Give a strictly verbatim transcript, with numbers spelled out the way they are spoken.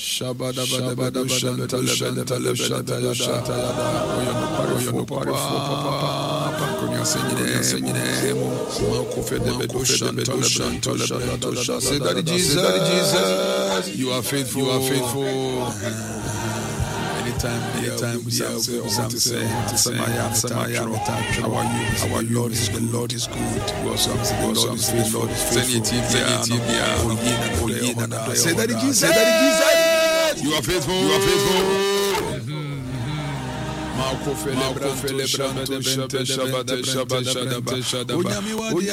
Shabada bada bada shanta shanta shanta shanta yada. Oyo no pare oyo pare fo papa. Pankonya senyine senyine mo. Mako fe de bedo shanta shanta shanta. Say that Jesus, Jesus, you are faithful, you are faithful. Anytime, anytime we say, we say, Samaya, Samaya, how are you? How are you? Lord is good. Lord is good. God, something. Lord is faithful. Lord is faithful. Say that Jesus. Say that Jesus. You are faithful. You are faithful. Marco Fele Brante Shabbat Shabbat Shabbat Shabbat Shabbat